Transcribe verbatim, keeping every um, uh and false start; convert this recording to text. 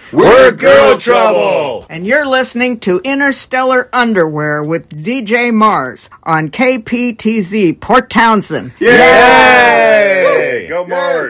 We're Girl Trouble! And you're listening to Interstellar Underwear with D J Mars on K P T Z, Port Townsend. Yay! Yay! Go Mars!